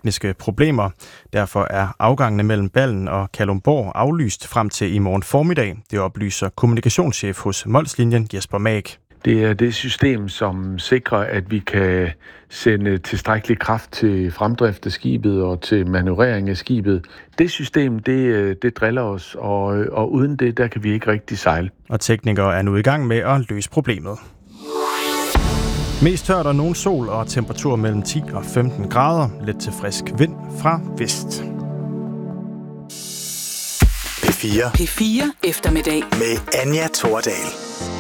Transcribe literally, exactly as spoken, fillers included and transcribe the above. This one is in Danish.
tekniske problemer. Derfor er afgangene mellem Ballen og Kalundborg aflyst frem til i morgen formiddag. Det oplyser kommunikationschef hos Molslinjen Jesper Mag. Det er det system, som sikrer, at vi kan sende tilstrækkelig kraft til fremdrift af skibet og til manøvrering af skibet. Det system, det, det driller os, og, og uden det, der kan vi ikke rigtig sejle. Og teknikere er nu i gang med at løse problemet. Mest tørt og nogen sol og temperatur mellem ti og femten grader. Lidt til frisk vind fra vest. P fire. P fire eftermiddag. Med Anja Thordal.